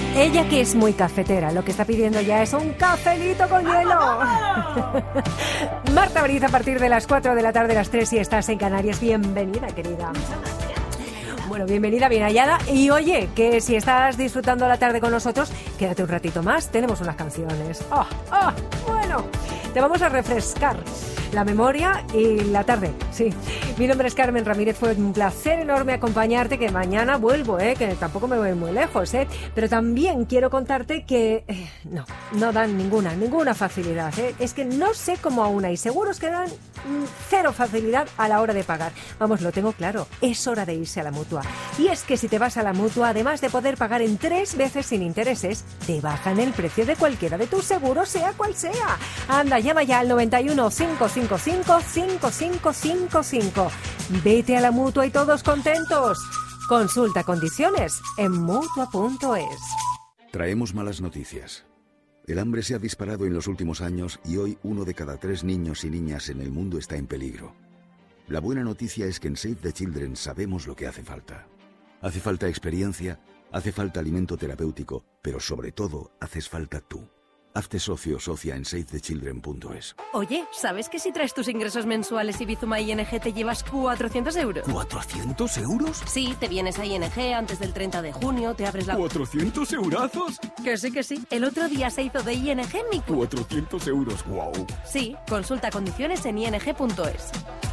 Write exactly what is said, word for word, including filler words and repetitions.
Ella que es muy cafetera, lo que está pidiendo ya es un cafelito con hielo. Marta Briz, a partir de las cuatro de la tarde, las tres, si estás en Canarias. Bienvenida, querida. Bueno, bienvenida, bien hallada. Y oye, que si estás disfrutando la tarde con nosotros, quédate un ratito más, tenemos unas canciones. ¡Ah! Oh, ¡Ah! Oh, bueno, te vamos a refrescar la memoria y la tarde, sí. Mi nombre es Carmen Ramírez, fue un placer enorme acompañarte, que mañana vuelvo, ¿eh? Que tampoco me voy muy lejos, ¿eh? Pero también quiero contarte que eh, no, no dan ninguna, ninguna facilidad, ¿eh? Es que no sé cómo aún hay seguros que dan mm, cero facilidad a la hora de pagar. Vamos, lo tengo claro, es hora de irse a la Mutua. Y es que si te vas a la Mutua, además de poder pagar en tres veces sin intereses, te bajan el precio de cualquiera de tus seguros, sea cual sea. Anda, llama ya al noventa y uno, cinco cinco cinco, cinco cinco cinco cinco. Vete a la Mutua y todos contentos. Consulta condiciones en mutua punto es. Traemos malas noticias. El hambre se ha disparado en los últimos años y hoy uno de cada tres niños y niñas en el mundo está en peligro. La buena noticia es que en Save the Children sabemos lo que hace falta. Hace falta experiencia, hace falta alimento terapéutico, pero sobre todo haces falta tú. Hazte socio o socia en save the children punto es. Oye, ¿sabes que si traes tus ingresos mensuales y Bizuma I N G te llevas cuatrocientos euros? ¿cuatrocientos euros? Sí, te vienes a I N G antes del treinta de junio, te abres la... ¿cuatrocientos eurazos? Que sí, que sí. El otro día se hizo de I N G mi... cuatrocientos euros, wow. Sí, consulta condiciones en I N G punto es.